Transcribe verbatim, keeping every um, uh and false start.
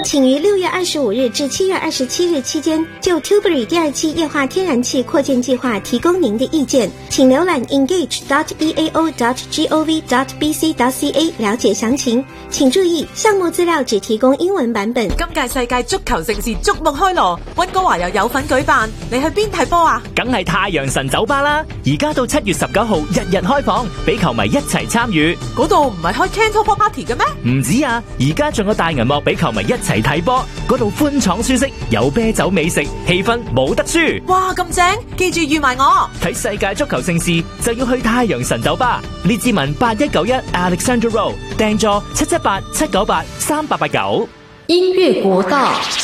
请于六月二十五日至七月二十七日期间就 Tilbury 第二期液化天然气扩建计划提供您的意见，请浏览 engage dot e a o dot gov dot b c dot c a 了解详情。请注意，項目資料只提供英文版本。 今屆世界足球盛事矚目開鑼，溫哥華又有份舉辦，你去邊睇波啊？ 梗係太陽神酒吧啦！而家到七月十九號日日開放，俾球迷一齊參與。 嗰度唔係開 Candlepop Party 嘅咩？ 唔止啊！而家仲有大銀幕俾球迷一齊睇波，嗰度寬敞舒適，有啤酒美食，氣氛冇得輸。 哇，咁正！記住預埋我。 睇世界足球盛事就要去太陽神酒吧。列治文八一九一 Alexandra Road， 訂座七七八七九八三八八九。 音樂國道。